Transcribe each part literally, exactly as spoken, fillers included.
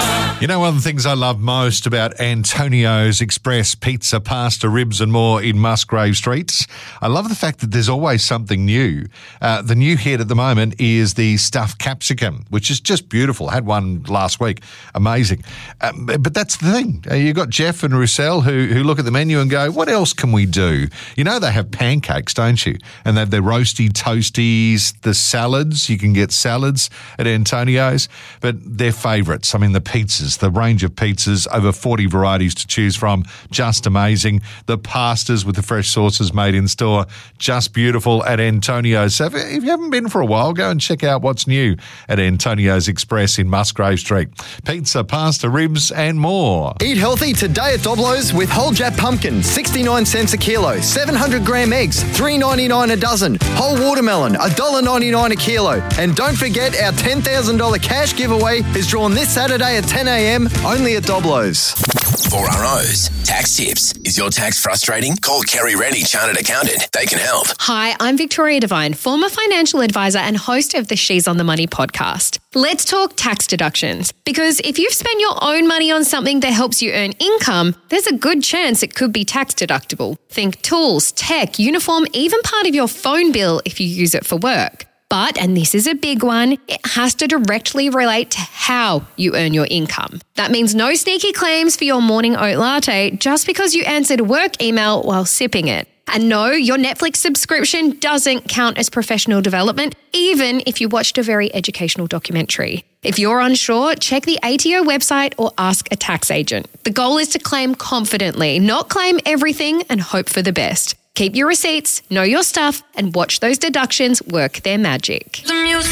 You know, one of the things I love most about Antonio's Express pizza, pasta, ribs and more in Musgrave Streets, I love the fact that there's always something new. Uh, the new hit at the moment is the stuffed capsicum, which is just beautiful. Had one last week. Amazing. Um, but that's the thing. Uh, you've got Jeff and Roussel who, who look at the menu and go, what else can we do? You know, they have pancakes, don't you? And they have their roasty toasties, the salads. You can get salads at Antonio's, but their favourites, I mean, the pizzas, the range of pizzas, over forty varieties to choose from, just amazing. The pastas with the fresh sauces made in store, just beautiful at Antonio's. So if you haven't been for a while, go and check out what's new at Antonio's Express in Musgrave Street. Pizza, pasta, ribs and more. Eat healthy today at Doblo's with whole Jap pumpkin, sixty-nine cents a kilo, seven hundred gram eggs, three ninety-nine a dozen, whole watermelon, one dollar ninety-nine a kilo. And don't forget our ten thousand dollars cash giveaway is drawn this Saturday at ten a.m. only at Doblo's. four R O's Tax Tips. Is your tax frustrating? Call Kerry Rennie, Chartered Accountant. They can help. Hi, I'm Victoria Devine, former financial advisor and host of the She's on the Money podcast. Let's talk tax deductions, because if you've spent your own money on something that helps you earn income, there's a good chance it could be tax deductible. Think tools, tech, uniform, even part of your phone bill if you use it for work. But, and this is a big one, it has to directly relate to how you earn your income. That means no sneaky claims for your morning oat latte just because you answered a work email while sipping it. And no, your Netflix subscription doesn't count as professional development, even if you watched a very educational documentary. If you're unsure, check the A T O website or ask a tax agent. The goal is to claim confidently, not claim everything and hope for the best. Keep your receipts, know your stuff, and watch those deductions work their magic.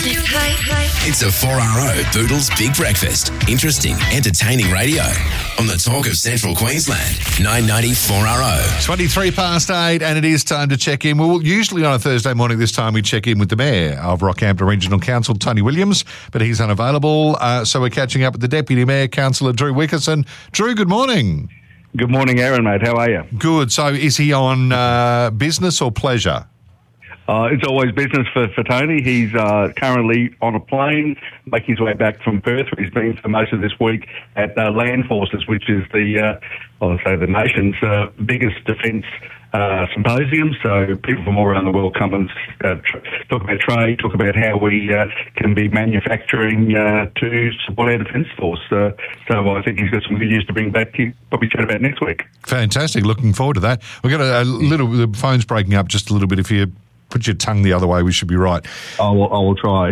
It's a four R O Boodles Big Breakfast. Interesting, entertaining radio. On the talk of Central Queensland, nine ninety four R O. twenty-three past eight, and it is time to check in. Well, usually on a Thursday morning this time we check in with the Mayor of Rockhampton Regional Council, Tony Williams, but he's unavailable. Uh, so we're catching up with the Deputy Mayor, Councillor Drew Wickerson. Drew, good morning. Good morning, Aaron, mate. How are you? Good. So is he on uh, business or pleasure? Uh, it's always business for, for Tony. He's uh, currently on a plane making his way back from Perth. He's been for most of this week at uh, Land Forces, which is the, uh, I'll say, the nation's uh, biggest defence uh, symposium. So people from all around the world come and uh, tr- talk about trade, talk about how we uh, can be manufacturing uh, to support our defence force. Uh, so I think he's got some good news to bring back to probably chat about next week. Fantastic. Looking forward to that. We've got a, a little, the phone's breaking up just a little bit. If you put your tongue the other way, we should be right. I will, I will try.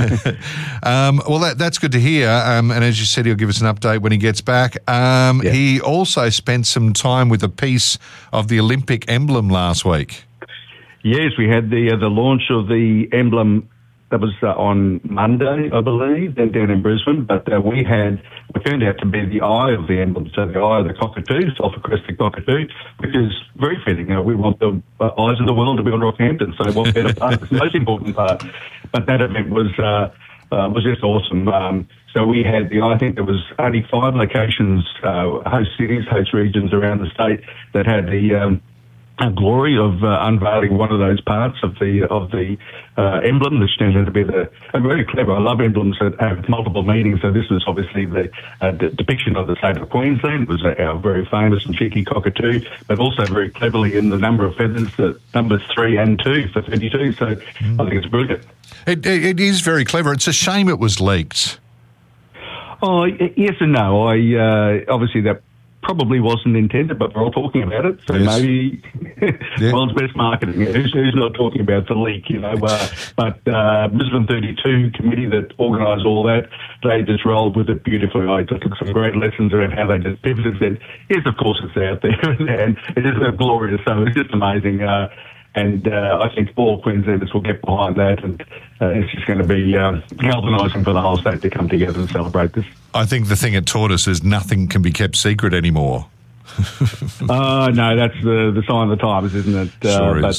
um, well, that, that's good to hear. Um, and as you said, he'll give us an update when he gets back. Um, yeah. He also spent some time with a piece of the Olympic emblem last week. Yes, we had the uh, the launch of the emblem. That was uh, on Monday, I believe, then down in Brisbane. But uh, we had, we turned out to be the eye of the emblem, so the eye of the cockatoo, sulphur-crested cockatoo, which is very fitting. You know, we want the uh, eyes of the world to be on Rockhampton, so what better part? It's the most important part. But that event was uh, uh, was just awesome. Um, so we had the, I think there was only five locations, uh, host cities, host regions around the state that had the um, glory of uh, unveiling one of those parts of the of the uh, emblem, which turned out to be the uh, very clever. I love emblems that have multiple meanings. So this was obviously the uh, d- depiction of the state of Queensland. It was uh, our very famous and cheeky cockatoo, but also very cleverly in the number of feathers, uh, numbers three and two for thirty-two. So mm. I think it's brilliant. It, it, it is very clever. It's a shame it was leaked. Oh, yes and no. I uh, obviously that probably wasn't intended, but we're all talking about it. So yes. maybe yeah. world's best marketing. Who's, who's not talking about the leak, you know? Uh, but uh, Brisbane thirty-two committee that organised all that, they just rolled with it beautifully. I took some great lessons around how they just pivoted and said, yes, of course it's out there. And it is so glorious. So it's just amazing. Uh, And uh, I think all Queenslanders will get behind that, and uh, it's just going to be uh, galvanising for the whole state to come together and celebrate this. I think the thing it taught us is nothing can be kept secret anymore. uh, no, that's the, the sign of the times, isn't it? Sure uh, is. But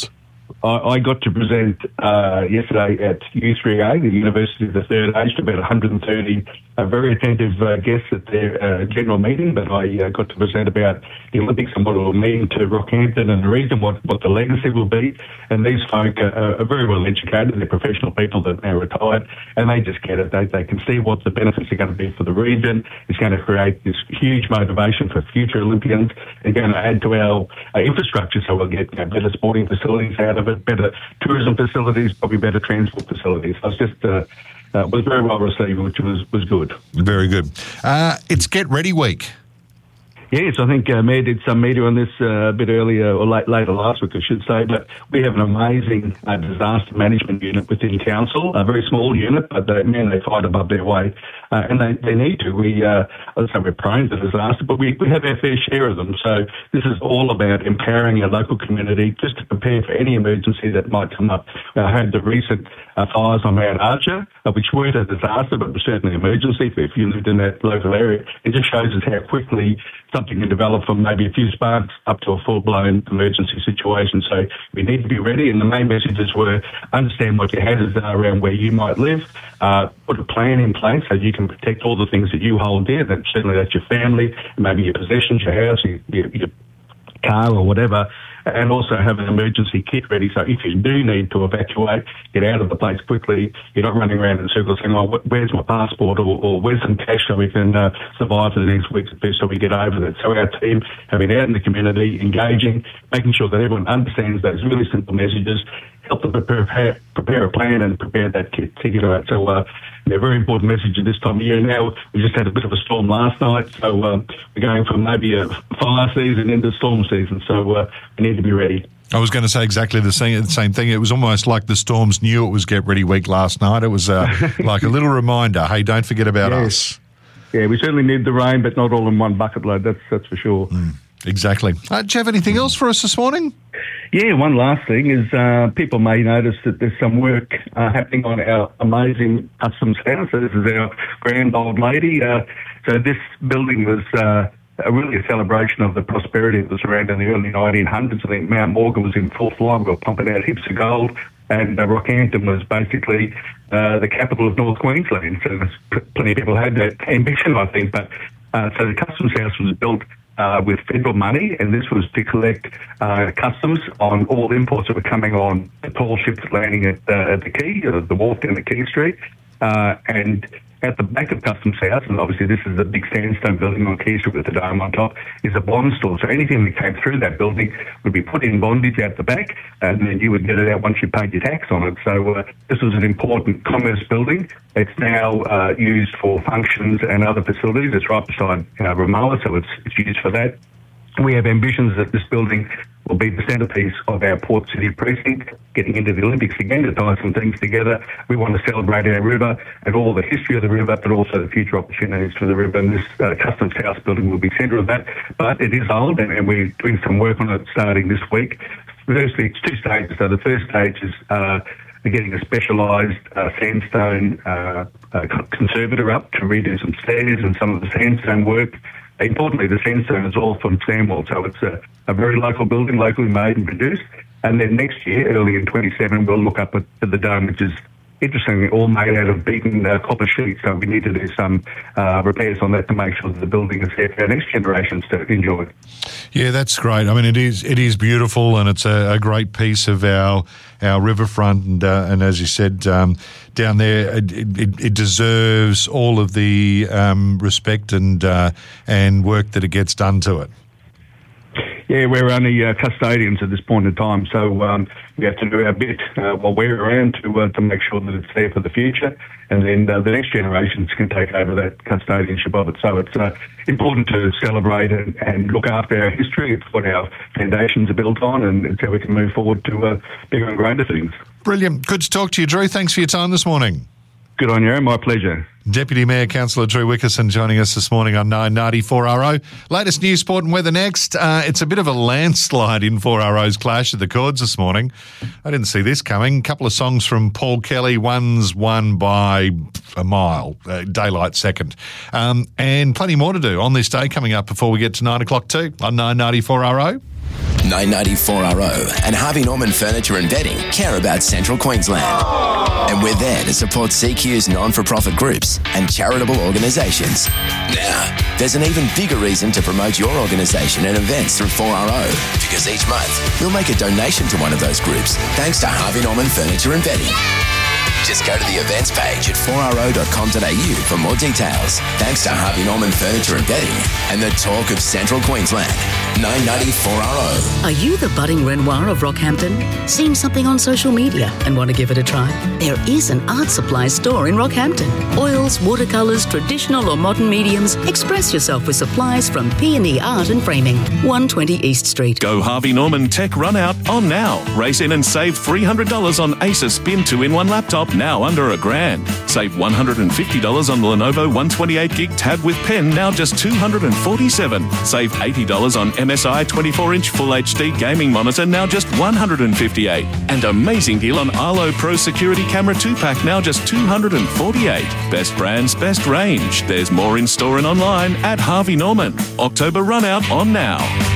I, I got to present uh, yesterday at U three A, the University of the Third Age, to about one hundred thirty uh, very attentive uh, guests at their uh, general meeting. But I uh, got to present about the Olympics and what it will mean to Rockhampton and the region, what, what the legacy will be. And these folk are, are very well educated. They're professional people that are now retired, and they just get it. They, they can see what the benefits are going to be for the region. It's going to create this huge motivation for future Olympians. They're going to add to our uh, infrastructure, so we'll get you know, better sporting facilities out of it, better tourism facilities, probably better transport facilities. So it's just uh, uh, was very well received, which was, was good. Very good. Uh, it's Get Ready Week. Yes, I think uh, Mayor did some media on this uh, a bit earlier, or late, later last week, I should say, but we have an amazing uh, disaster management unit within council, a very small unit, but they, man, they fight above their weight, uh, and they, they need to. We, uh, I say we're prone to disaster, but we, we have our fair share of them, so this is all about empowering our local community just to prepare for any emergency that might come up. I had the recent uh, fires on Mount Archer, uh, which weren't a disaster, but were certainly an emergency if you lived in that local area. It just shows us how quickly something can develop from maybe a few sparks up to a full-blown emergency situation. So we need to be ready, and the main messages were understand what your hazards are around where you might live, uh, put a plan in place so you can protect all the things that you hold dear. That certainly that's your family, maybe your possessions, your house, your, your, your car or whatever, and also have an emergency kit ready. So if you do need to evacuate, get out of the place quickly. You're not running around in circles saying, oh, where's my passport, or, or where's some cash so we can uh, survive for the next week so we get over that. So our team have been out in the community, engaging, making sure that everyone understands those really simple messages, help them prepare, prepare a plan and prepare that kit to get out. So uh, they're very important message at this time of year. Now, we just had a bit of a storm last night, so um, we're going from maybe a fire season into storm season, so uh, we need to be ready. I was going to say exactly the same, the same thing. It was almost like the Storms knew it was Get Ready Week last night. It was uh, like a little reminder, hey, don't forget about yes. us. Yeah, we certainly need the rain, but not all in one bucket load, that's, that's for sure. Mm, exactly. Uh, do you have anything else for us this morning? Yeah, one last thing is uh, people may notice that there's some work uh, happening on our amazing Customs House. So this is our grand old lady. Uh, so this building was uh, a really a celebration of the prosperity that was around in the early nineteen hundreds. I think Mount Morgan was in full flight. We were pumping out heaps of gold. And uh, Rockhampton was basically uh, the capital of North Queensland. So there's p- plenty of people had that ambition, I think. But uh, so the Customs House was built Uh, with federal money, and this was to collect uh, customs on all imports that were coming on the tall ships landing at, uh, at the quay, uh, the wharf down at King Street. Uh, and at the back of Customs House, and obviously this is a big sandstone building on Quay Street with the dome on top, is a bond store. So anything that came through that building would be put in bondage out the back, and then you would get it out once you paid your tax on it. So uh, this was an important commerce building. It's now uh, used for functions and other facilities. It's right beside uh, Ramoa, so it's, it's used for that. We have ambitions that this building will be the centrepiece of our Port City precinct, getting into the Olympics again to tie some things together. We want to celebrate our river and all the history of the river, but also the future opportunities for the river. And this uh, Customs House building will be centre of that. But it is old, and, and we're doing some work on it starting this week. Firstly, it's two stages. So the first stage is uh, getting a specialised uh, sandstone uh, uh, conservator up to redo some stairs and some of the sandstone work. Importantly, the sandstone is all from Stanwell, so it's a, a very local building, locally made and produced. And then next year, early in twenty-seven, we'll look up at, at the dome, which is interestingly all made out of beaten uh, copper sheet. So we need to do some uh, repairs on that to make sure that the building is there for our next generations to enjoy. Yeah, that's great. I mean, it is it is beautiful, and it's a, a great piece of our our riverfront. And uh, and as you said, um, down there, it, it, it deserves all of the um, respect and uh, and work that it gets done to it. Yeah, we're only uh, custodians at this point in time, so um, we have to do our bit uh, while we're around to uh, to make sure that it's there for the future, and then uh, the next generations can take over that custodianship of it. So it's uh, important to celebrate and, and look after our history. It's what our foundations are built on, and it's how we can move forward to uh, bigger and greater things. Brilliant. Good to talk to you, Drew. Thanks for your time this morning. Good on you. My pleasure. Deputy Mayor Councillor Drew Wickerson joining us this morning on nine ninety four R O. Latest news, sport and weather next. Uh, it's a bit of a landslide in four R O's Clash of the Chords this morning. I didn't see this coming. A couple of songs from Paul Kelly. One's won by a mile, uh, daylight second. Um, and plenty more to do on this day coming up before we get to nine o'clock too on nine ninety four R O. nine ninety-four R O and Harvey Norman Furniture and Bedding care about Central Queensland. And we're there to support C Q's non-for-profit groups and charitable organisations. Now, there's an even bigger reason to promote your organisation and events through four R O, because each month we'll make a donation to one of those groups thanks to Harvey Norman Furniture and Bedding. Just go to the events page at four r o dot com dot a u for more details. Thanks to Harvey Norman Furniture and Bedding and the talk of Central Queensland. nine ninety-four R O. Are you the budding Renoir of Rockhampton? Seen something on social media and want to give it a try? There is an art supply store in Rockhampton. Oils, watercolours, traditional or modern mediums. Express yourself with supplies from P and E Art and Framing, one twenty East Street. Go Harvey Norman Tech Run Out on now. Race in and save three hundred dollars on Asus Spin two in one laptop, now under a grand. Save one hundred fifty dollars on the Lenovo one twenty-eight gig tab with pen, now just two hundred forty-seven dollars. Save eighty dollars on M S I twenty-four inch Full H D gaming monitor, now just one hundred fifty-eight dollars. And amazing deal on Arlo Pro Security Camera two pack, now just two hundred forty-eight dollars. Best brands, best range. There's more in store and online at Harvey Norman. October Run Out on now.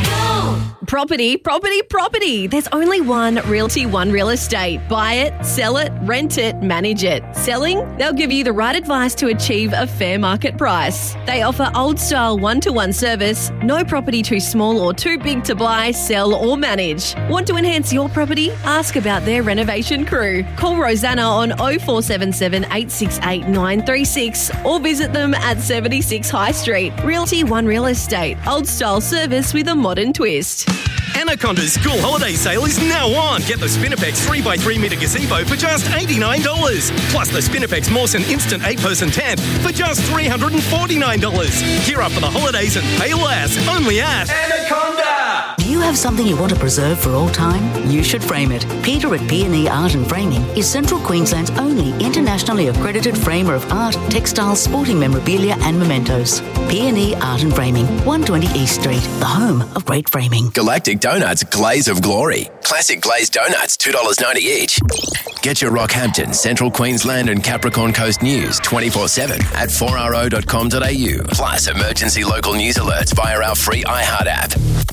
Property, property, property. There's only one Realty One Real Estate. Buy it, sell it, rent it, manage it. Selling? They'll give you the right advice to achieve a fair market price. They offer old-style one-to-one service, no property too small or too big to buy, sell or manage. Want to enhance your property? Ask about their renovation crew. Call Rosanna on oh four seven seven, eight six eight, nine three six or visit them at seventy-six High Street. Realty One Real Estate. Old-style service with a modern twist. Anaconda's school holiday sale is now on. Get the Spinifex three by three metre gazebo for just eighty-nine dollars. Plus the Spinifex Mawson Instant eight person tent for just three hundred forty-nine dollars. Gear up for the holidays and pay less. Only at Anaconda. Do you have something you want to preserve for all time? You should frame it. Peter at P and E Art and Framing is Central Queensland's only internationally accredited framer of art, textiles, sporting memorabilia and mementos. P and E Art and Framing, one twenty East Street, the home of great framing. Galactic Donuts Glaze of Glory. Classic glazed donuts, two dollars ninety each. Get your Rockhampton, Central Queensland and Capricorn Coast news twenty-four seven at four r o dot com dot a u. Plus emergency local news alerts via our free iHeart app.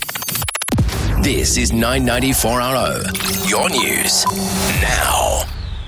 This is nine ninety-four R O. Your news now.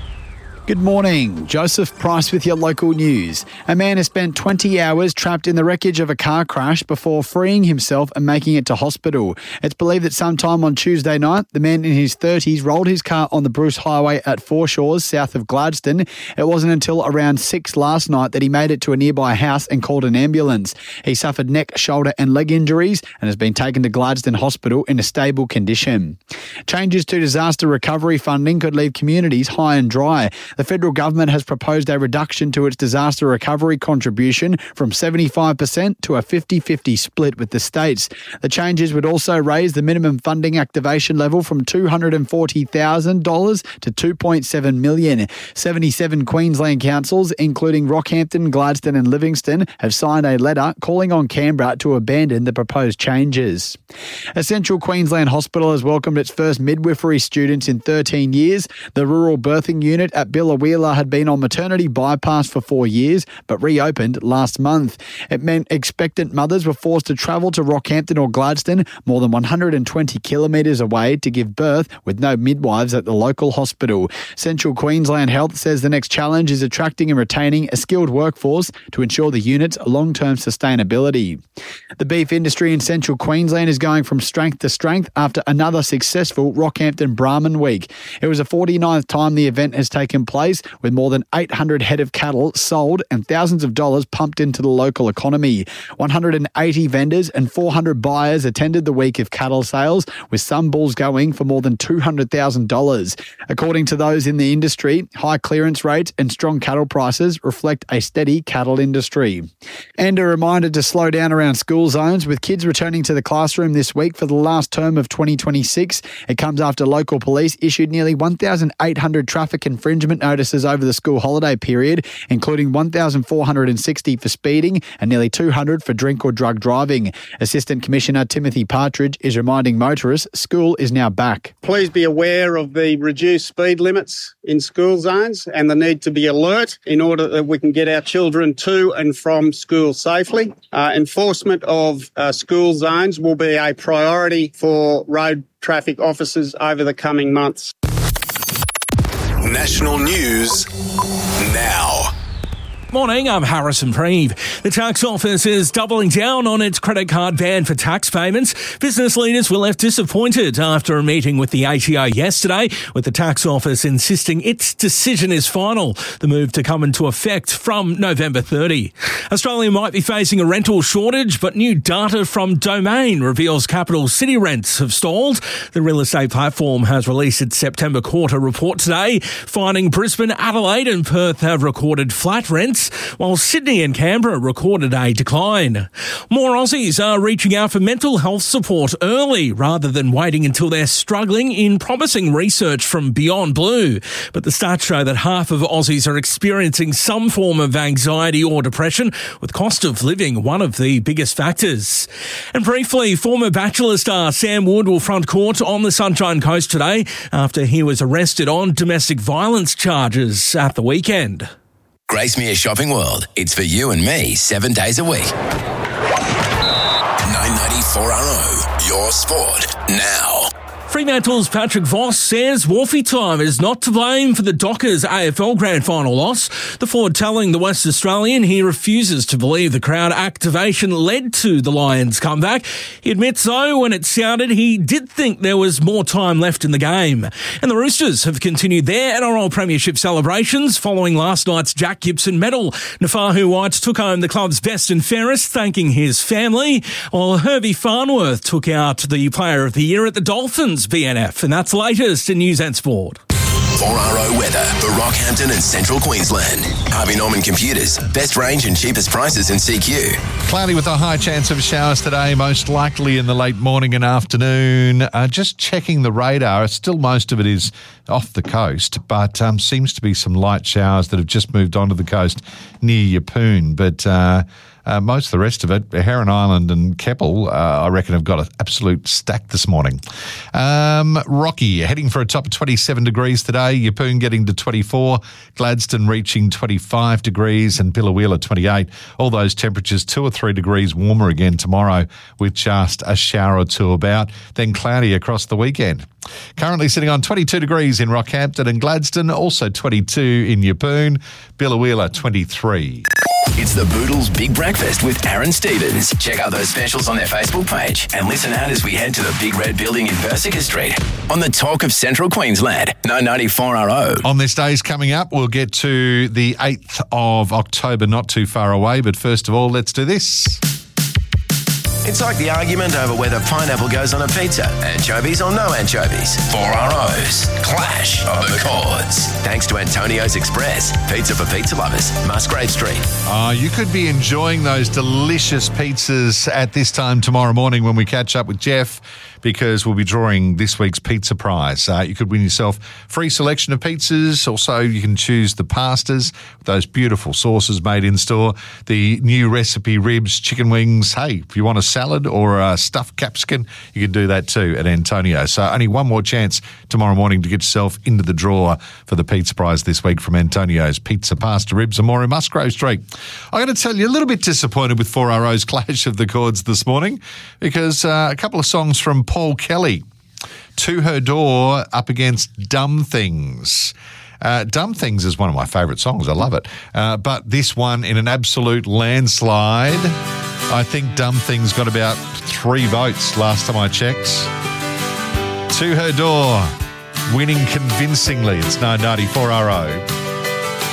Good morning. Joseph Price with your local news. A man has spent twenty hours trapped in the wreckage of a car crash before freeing himself and making it to hospital. It's believed that sometime on Tuesday night, the man in his thirties rolled his car on the Bruce Highway at Foreshores, south of Gladstone. It wasn't until around six last night that he made it to a nearby house and called an ambulance. He suffered neck, shoulder and leg injuries and has been taken to Gladstone Hospital in a stable condition. Changes to disaster recovery funding could leave communities high and dry. The federal government has proposed a reduction to its disaster recovery contribution from seventy-five percent to a fifty-fifty split with the states. The changes would also raise the minimum funding activation level from two hundred forty thousand dollars to two point seven million dollars. seventy-seven Queensland councils, including Rockhampton, Gladstone and Livingston, have signed a letter calling on Canberra to abandon the proposed changes. A Central Queensland hospital has welcomed its first midwifery students in thirteen years. The rural birthing unit at Bill Wheeler had been on maternity bypass for four years, but reopened last month. It meant expectant mothers were forced to travel to Rockhampton or Gladstone, more than one hundred twenty kilometres away, to give birth with no midwives at the local hospital. Central Queensland Health says the next challenge is attracting and retaining a skilled workforce to ensure the unit's long-term sustainability. The beef industry in Central Queensland is going from strength to strength after another successful Rockhampton Brahman Week. It was the forty-ninth time the event has taken place, with more than eight hundred head of cattle sold and thousands of dollars pumped into the local economy. one hundred eighty vendors and four hundred buyers attended the week of cattle sales, with some bulls going for more than two hundred thousand dollars. According to those in the industry, high clearance rates and strong cattle prices reflect a steady cattle industry. And a reminder to slow down around school zones, with kids returning to the classroom this week for the last term of twenty twenty-six. It comes after local police issued nearly one thousand eight hundred traffic infringement notices over the school holiday period, including one thousand four hundred sixty for speeding and nearly two hundred for drink or drug driving. Assistant Commissioner Timothy Partridge is reminding motorists school is now back. Please be aware of the reduced speed limits in school zones and the need to be alert in order that we can get our children to and from school safely. Uh, enforcement of uh, school zones will be a priority for road traffic officers over the coming months. National news now. Morning, I'm Harrison Preeve. The tax office is doubling down on its credit card ban for tax payments. Business leaders were left disappointed after a meeting with the A T O yesterday, with the tax office insisting its decision is final. The move to come into effect from November thirtieth. Australia might be facing a rental shortage, but new data from Domain reveals capital city rents have stalled. The real estate platform has released its September quarter report today, finding Brisbane, Adelaide and Perth have recorded flat rents, while Sydney and Canberra recorded a decline. More Aussies are reaching out for mental health support early rather than waiting until they're struggling, in promising research from Beyond Blue. But the stats show that half of Aussies are experiencing some form of anxiety or depression, with cost of living one of the biggest factors. And briefly, former Bachelor star Sam Wood will front court on the Sunshine Coast today after he was arrested on domestic violence charges at the weekend. Gracemere Shopping World. It's for you and me seven days a week. nine ninety-four R O, your sport now. Fremantle's Patrick Voss says Wolfie time is not to blame for the Dockers A F L Grand Final loss. The forward telling the West Australian he refuses to believe the crowd activation led to the Lions' comeback. He admits, though, when it sounded, he did think there was more time left in the game. And the Roosters have continued their N R L Premiership celebrations following last night's Jack Gibson medal. Nafahu White took home the club's best and fairest, thanking his family, while Herbie Farnworth took out the Player of the Year at the Dolphins B N F, and that's the latest in News and Sport. four R O weather for Rockhampton and Central Queensland. Harvey Norman Computers. Best range and cheapest prices in C Q. Cloudy with a high chance of showers today, most likely in the late morning and afternoon. Uh, just checking the radar. Still most of it is off the coast, but um, seems to be some light showers that have just moved onto the coast near Yeppoon. But uh, uh, most of the rest of it, Heron Island and Keppel, uh, I reckon have got an absolute stack this morning. Um, Rocky heading for a top of twenty-seven degrees today. Yeppoon getting to twenty-four, Gladstone reaching twenty-five degrees and Biloela twenty-eight. All those temperatures two or three degrees warmer again tomorrow with just a shower or two about, then cloudy across the weekend. Currently sitting on twenty-two degrees in Rockhampton and Gladstone, also twenty-two in Yeppoon, Biloela twenty-three. It's the Boodles Big Breakfast with Aaron Stevens. Check out those specials on their Facebook page and listen out as we head to the Big Red Building in Persica Street on the Talk of Central Queensland, nine ninety-four R O. On this day's coming up, we'll get to the eighth of October, not too far away, but first of all, let's do this. It's like the argument over whether pineapple goes on a pizza, anchovies or no anchovies. four R O's, Clash of the Chords. Thanks to Antonio's Express, pizza for pizza lovers, Musgrave Street. Uh, you could be enjoying those delicious pizzas at this time tomorrow morning when we catch up with Jeff, because we'll be drawing this week's pizza prize. Uh, you could win yourself free selection of pizzas. Also, you can choose the pastas, those beautiful sauces made in store, the new recipe ribs, chicken wings. Hey, if you want a salad or a stuffed capsicum, you can do that too at Antonio. So only one more chance tomorrow morning to get yourself into the draw for the pizza prize this week from Antonio's Pizza, Pasta, Ribs and more in Musgrave Street. I'm going to tell you, a little bit disappointed with four R O's Clash of the Chords this morning, because uh, a couple of songs from Paul Kelly, To Her Door up against Dumb Things. Uh, Dumb Things is one of my favourite songs. I love it. Uh, but this one in an absolute landslide. I think Dumb Things got about three votes last time I checked. To Her Door winning convincingly. It's nine ninety-four R O.